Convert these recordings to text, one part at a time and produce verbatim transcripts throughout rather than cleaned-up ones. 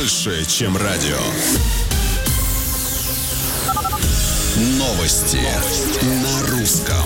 больше, чем радио. Новости на русском.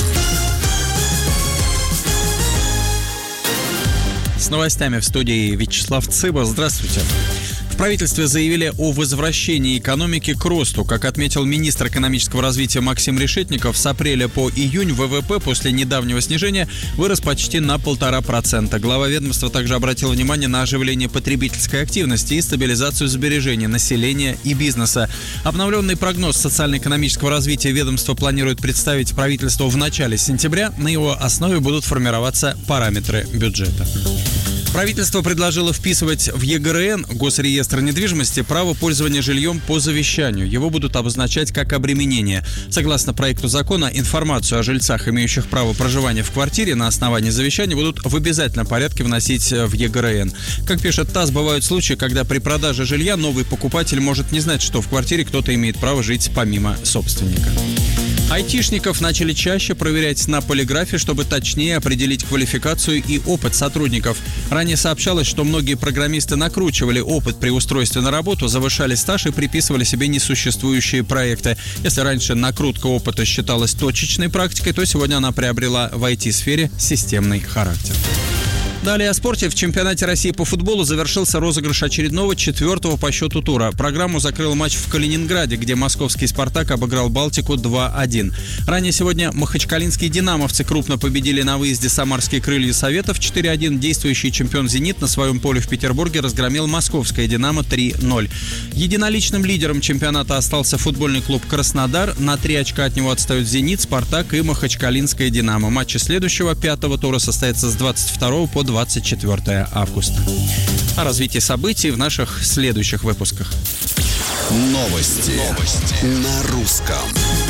С новостями в студии Вячеслав Цыба. Здравствуйте. В правительстве заявили о возвращении экономики к росту. Как отметил министр экономического развития Максим Решетников, с апреля по июнь ВВП после недавнего снижения вырос почти на полтора процента. Глава ведомства также обратил внимание на оживление потребительской активности и стабилизацию сбережений населения и бизнеса. Обновленный прогноз социально-экономического развития ведомства планирует представить правительству в начале сентября. На его основе будут формироваться параметры бюджета. Правительство предложило вписывать в ЕГРН, Госреестр недвижимости, право пользования жильем по завещанию. Его будут обозначать как обременение. Согласно проекту закона, информацию о жильцах, имеющих право проживания в квартире на основании завещания, будут в обязательном порядке вносить в ЕГРН. Как пишет ТАСС, бывают случаи, когда при продаже жилья новый покупатель может не знать, что в квартире кто-то имеет право жить помимо собственника. Айтишников начали чаще проверять на полиграфе, чтобы точнее определить квалификацию и опыт сотрудников. Ранее сообщалось, что многие программисты накручивали опыт при устройстве на работу, завышали стаж и приписывали себе несуществующие проекты. Если раньше накрутка опыта считалась точечной практикой, то сегодня она приобрела в ай ти-сфере системный характер. Далее о спорте. В чемпионате России по футболу завершился розыгрыш очередного четвертого по счету тура. Программу закрыл матч в Калининграде, где московский «Спартак» обыграл «Балтику» два один. Ранее сегодня махачкалинские «Динамовцы» крупно победили на выезде самарские «Крылья Советов» четыре один. Действующий чемпион «Зенит» на своем поле в Петербурге разгромил московское «Динамо» три ноль. Единоличным лидером чемпионата остался футбольный клуб «Краснодар». На три очка от него отстают «Зенит», «Спартак» и махачкалинское «Динамо». Матчи следующего пятого тура состоятся с двадцать второго по двадцать четвёртое августа. О развитии событий в наших следующих выпусках. Новости, Новости. на русском.